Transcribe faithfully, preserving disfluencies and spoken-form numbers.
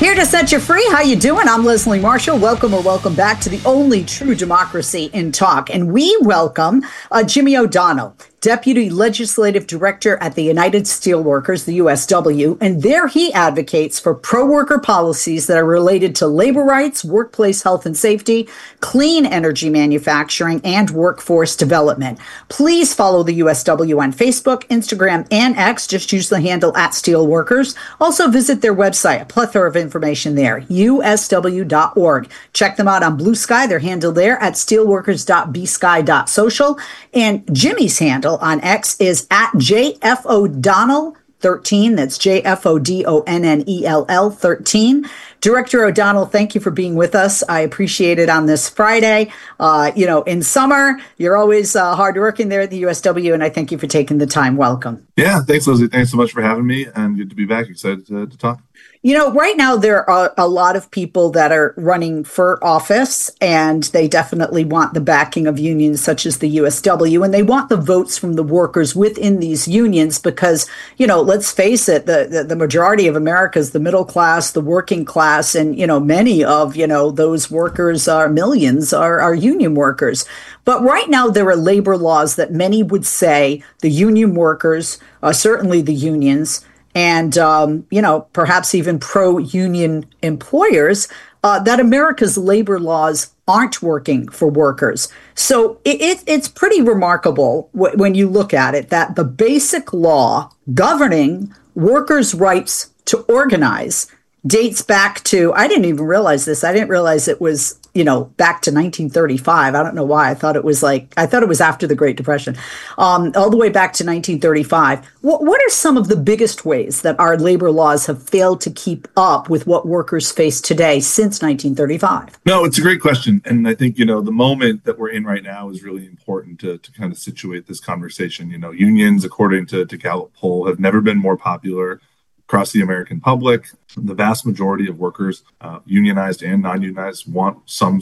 Here to set you free. How you doing? I'm Leslie Marshall. Welcome or welcome back to the only true democracy in talk. And we welcome uh, Jimmy O'Donnell, Deputy Legislative Director at the United Steelworkers, the U S W, and there he advocates for pro-worker policies that are related to labor rights, workplace health and safety, clean energy manufacturing, and workforce development. Please follow the U S W on Facebook, Instagram, and X. Just use the handle at Steelworkers. Also visit their website, a plethora of information there, U S W dot org. Check them out on Blue Sky, their handle there at steelworkers dot b sky dot social. And Jimmy's handle on X is at J F O'Donnell thirteen. That's J F O D O N N E L L thirteen. Director O'Donnell, thank you for being with us. I appreciate it on this Friday. Uh, you know, in summer, you're always uh, hard working there at the U S W, and I thank you for taking the time. Welcome. Yeah, thanks, Leslie. Thanks so much for having me, and good to be back. Excited to, to talk. You know, right now there are a lot of people that are running for office, and they definitely want the backing of unions such as the U S W, and they want the votes from the workers within these unions because, you know, let's face it, the, the, the majority of America is the middle class, the working class, and, you know, many of, you know, those workers are millions are, are union workers. But right now there are labor laws that many would say the union workers, uh, certainly the unions, and, um, you know, perhaps even pro-union employers, uh, that America's labor laws aren't working for workers. So it, it, it's pretty remarkable w- when you look at it that the basic law governing workers' rights to organize dates back to, I didn't even realize this. I didn't realize it was, you know, back to nineteen thirty-five. I don't know why. I thought it was like, I thought it was after the Great Depression, um, all the way back to nineteen thirty-five. What, what are some of the biggest ways that our labor laws have failed to keep up with what workers face today since nineteen thirty-five? No, it's a great question. And I think, you know, the moment that we're in right now is really important to, to kind of situate this conversation. You know, unions, according to, to Gallup poll, have never been more popular across the American public. The vast majority of workers, uh, unionized and non-unionized, want some